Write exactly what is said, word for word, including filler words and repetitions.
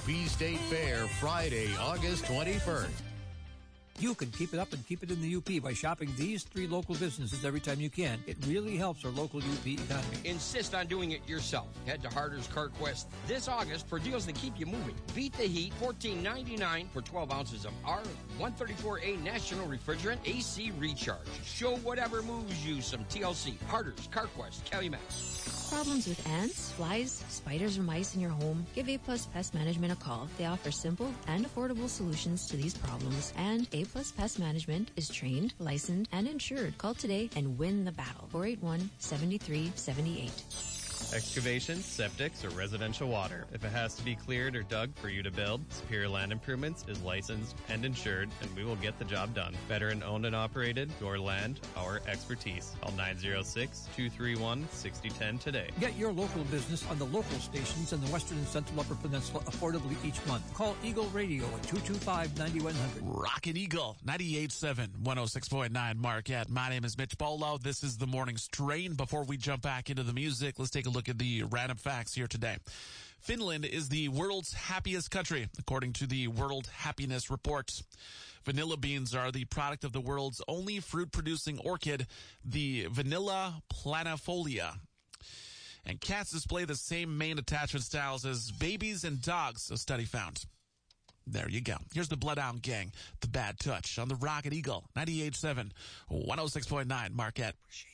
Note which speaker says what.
Speaker 1: P State Fair, Friday, August twenty-first.
Speaker 2: You can keep it up and keep it in the U P by shopping these three local businesses every time you can. It really helps our local U P economy.
Speaker 3: Insist on doing it yourself. Head to Harder's CarQuest this August for deals that keep you moving. Beat the heat, fourteen ninety-nine for twelve ounces of R one thirty-four A National Refrigerant A C Recharge. Show whatever moves you some T L C. Harder's CarQuest, Calumet.
Speaker 4: Problems with ants, flies, spiders, or mice in your home? Give A Plus Pest Management a call. They offer simple and affordable solutions to these problems. And A Plus Pest Management is trained, licensed, and insured. Call today and win the battle. four eight one, seven three seven eight.
Speaker 5: Excavations, septics, or residential water. If it has to be cleared or dug for you to build, Superior Land Improvements is licensed and insured, and we will get the job done. Veteran owned and operated, your land, our expertise. Call nine zero six, two three one, six zero one zero today.
Speaker 2: Get your local business on the local stations in the Western and Central Upper Peninsula affordably each month. Call Eagle Radio at two two five, nine one zero zero.
Speaker 6: Rockin' Eagle, ninety-eight point seven, one oh six point nine Marquette. My name is Mitch Bolo. This is the morning strain. Before we jump back into the music, let's take a look at the random facts here today. Finland is the world's happiest country, according to the World Happiness Report. Vanilla beans are the product of the world's only fruit-producing orchid, the Vanilla planifolia. And cats display the same main attachment styles as babies and dogs, a study found. There you go. Here's the Bloodhound Gang, The Bad Touch, on the Rocket Eagle, ninety-eight point seven, one oh six point nine Marquette.